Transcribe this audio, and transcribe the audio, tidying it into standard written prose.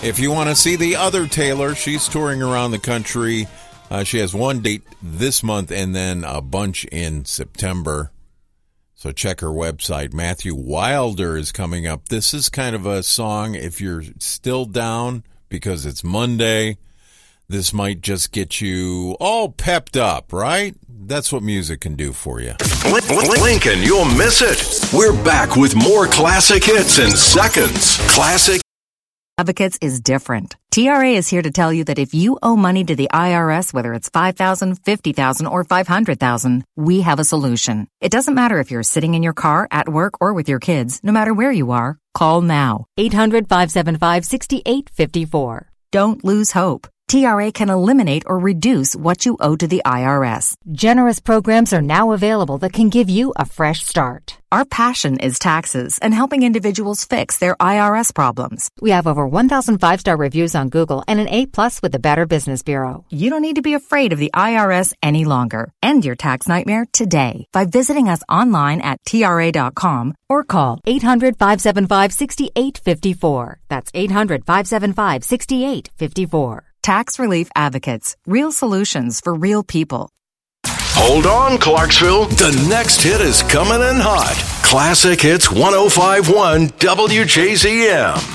If you want to see the other Taylor, she's touring around the country. She has one date this month and then a bunch in September. So check her website. Matthew Wilder is coming up. This is kind of a song, if you're still down because it's Monday, this might just get you all pepped up, right? That's what music can do for you. Lincoln, you'll miss it. We're back with more classic hits in seconds. Classic Advocates is different. TRA is here to tell you that if you owe money to the IRS, whether it's $5,000, $50,000, or $500,000, we have a solution. It doesn't matter if you're sitting in your car, at work, or with your kids. No matter where you are, call now. 800-575-6854. Don't lose hope. TRA can eliminate or reduce what you owe to the IRS. Generous programs are now available that can give you a fresh start. Our passion is taxes and helping individuals fix their IRS problems. We have over 1,000 5-star reviews on Google and an A+ with the Better Business Bureau. You don't need to be afraid of the IRS any longer. End your tax nightmare today by visiting us online at TRA.com or call 800-575-6854. That's 800-575-6854. Tax Relief Advocates. Real solutions for real people. Hold on, Clarksville. The next hit is coming in hot. Classic Hits 105.1 WJZM.